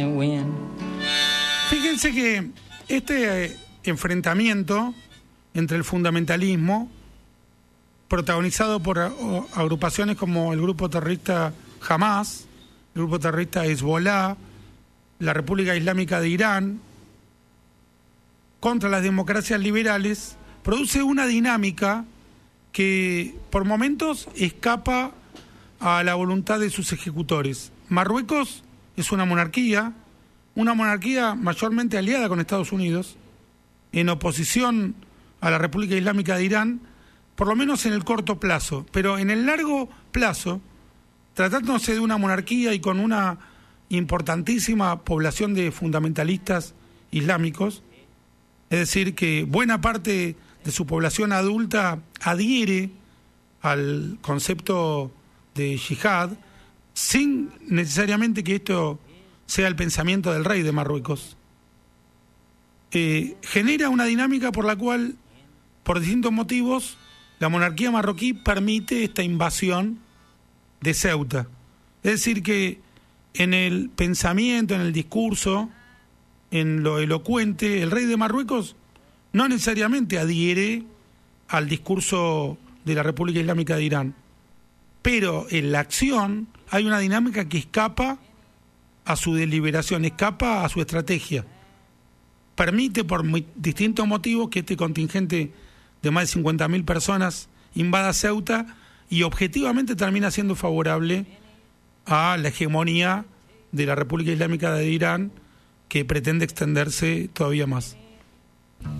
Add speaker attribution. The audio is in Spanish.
Speaker 1: Fíjense que este enfrentamiento entre el fundamentalismo, protagonizado por agrupaciones como el grupo terrorista Hamas, el grupo terrorista Hezbollah, la República Islámica de Irán, contra las democracias liberales, produce una dinámica que por momentos escapa a la voluntad de sus ejecutores. Marruecos es una monarquía mayormente aliada con Estados Unidos, en oposición a la República Islámica de Irán, por lo menos en el corto plazo, pero en el largo plazo, tratándose de una monarquía y con una importantísima población de fundamentalistas islámicos, es decir, que buena parte de su población adulta adhiere al concepto de yihad, sin necesariamente que esto sea el pensamiento del rey de Marruecos, genera una dinámica por la cual, por distintos motivos, la monarquía marroquí permite esta invasión de Ceuta. Es decir, que en el pensamiento, en el discurso, en lo elocuente, el rey de Marruecos no necesariamente adhiere al discurso de la República Islámica de Irán, pero en la acción hay una dinámica que escapa a su deliberación, escapa a su estrategia. Permite por distintos motivos que este contingente de más de 50.000 personas invada Ceuta y objetivamente termina siendo favorable a la hegemonía de la República Islámica de Irán, que pretende extenderse todavía más.